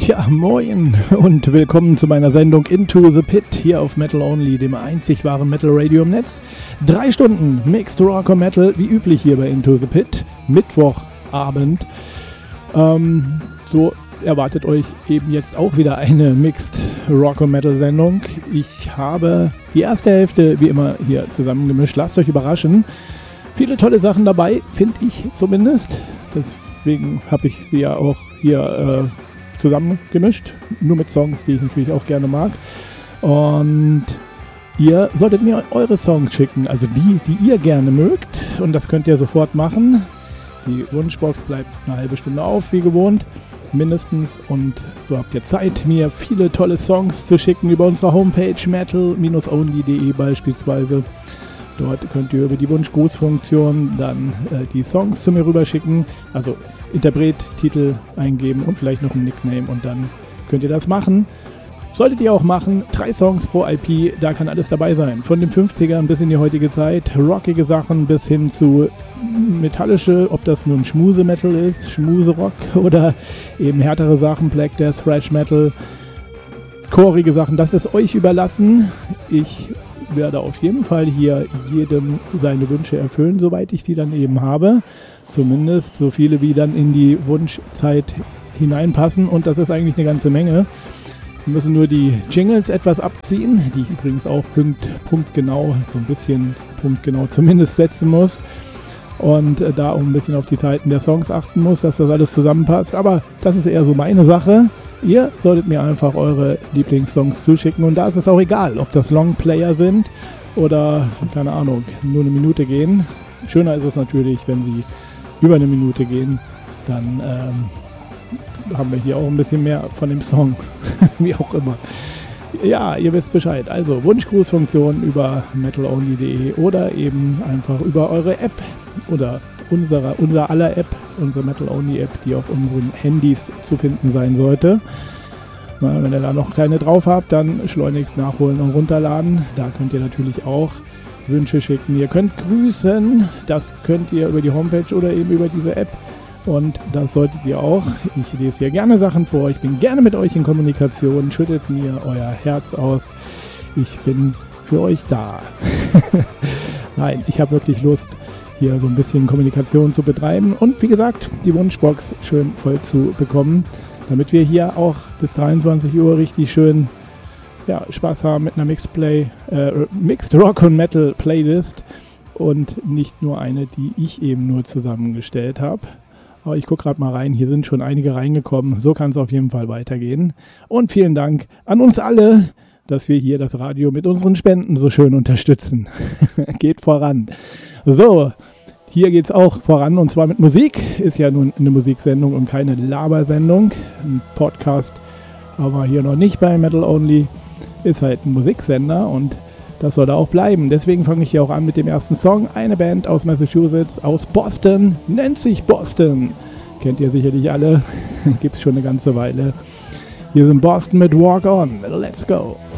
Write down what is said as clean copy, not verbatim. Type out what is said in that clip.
Tja, moin und willkommen zu meiner Sendung Into the Pit hier auf Metal Only, dem einzig wahren Metal Radio im Netz. 3 Stunden Mixed Rock und Metal, wie üblich hier bei Into the Pit, Mittwochabend. So erwartet euch eben jetzt auch wieder eine Mixed Rock und Metal Sendung. Ich habe die erste Hälfte wie immer hier zusammengemischt. Lasst euch überraschen. Viele tolle Sachen dabei, finde ich zumindest. Deswegen habe ich sie ja auch hier zusammengemischt. Nur mit Songs, die ich natürlich auch gerne mag. Und ihr solltet mir eure Songs schicken, also die ihr gerne mögt. Und das könnt ihr sofort machen. Die Wunschbox bleibt eine halbe Stunde auf, wie gewohnt. Mindestens. Und so habt ihr Zeit, mir viele tolle Songs zu schicken über unsere Homepage metal-only.de beispielsweise. Dort könnt ihr über die Wunschgrußfunktion dann die Songs zu mir rüberschicken. Also Interpret, Titel eingeben und vielleicht noch ein Nickname und dann könnt ihr das machen. Solltet ihr auch machen, 3 Songs pro IP, da kann alles dabei sein. Von den 50ern bis in die heutige Zeit, rockige Sachen bis hin zu metallische, ob das nun Schmuse-Metal ist, Schmuse-Rock oder eben härtere Sachen, Black Death, Thrash Metal, chorige Sachen, das ist euch überlassen. Ich werde auf jeden Fall hier jedem seine Wünsche erfüllen, soweit ich sie dann eben habe. Zumindest so viele, wie dann in die Wunschzeit hineinpassen. Und das ist eigentlich eine ganze Menge. Wir müssen nur die Jingles etwas abziehen, die ich übrigens auch punktgenau, so ein bisschen punktgenau zumindest setzen muss. Und da auch ein bisschen auf die Zeiten der Songs achten muss, dass das alles zusammenpasst. Aber das ist eher so meine Sache. Ihr solltet mir einfach eure Lieblingssongs zuschicken. Und da ist es auch egal, ob das Longplayer sind oder, keine Ahnung, nur eine Minute gehen. Schöner ist es natürlich, wenn sie über eine Minute gehen, dann haben wir hier auch ein bisschen mehr von dem Song, wie auch immer. Ja, ihr wisst Bescheid. Also Wunschgrußfunktion über metalonly.de oder eben einfach über eure App oder unser aller App, unsere Metal Only App, die auf unseren Handys zu finden sein sollte. Wenn ihr da noch keine drauf habt, dann schleunigst nachholen und runterladen. Da könnt ihr natürlich auch Wünsche schicken. Ihr könnt grüßen, das könnt ihr über die Homepage oder eben über diese App und das solltet ihr auch. Ich lese hier gerne Sachen vor, ich bin gerne mit euch in Kommunikation, schüttet mir euer Herz aus, ich bin für euch da. Nein, ich habe wirklich Lust, hier so ein bisschen Kommunikation zu betreiben und wie gesagt, die Wunschbox schön voll zu bekommen, damit wir hier auch bis 23 Uhr richtig schön Spaß haben mit einer Mixed Rock und Metal Playlist und nicht nur eine, die ich eben nur zusammengestellt habe. Aber ich gucke gerade mal rein, hier sind schon einige reingekommen, so kann es auf jeden Fall weitergehen. Und vielen Dank an uns alle, dass wir hier das Radio mit unseren Spenden so schön unterstützen. Geht voran. So, hier geht es auch voran und zwar mit Musik. Ist ja nun eine Musiksendung und keine Labersendung. Ein Podcast, aber hier noch nicht bei Metal Only. Ist halt ein Musiksender und das soll da auch bleiben. Deswegen fange ich hier auch an mit dem ersten Song. Eine Band aus Massachusetts, aus Boston, nennt sich Boston. Kennt ihr sicherlich alle, gibt es schon eine ganze Weile. Wir sind Boston mit Walk On. Let's go.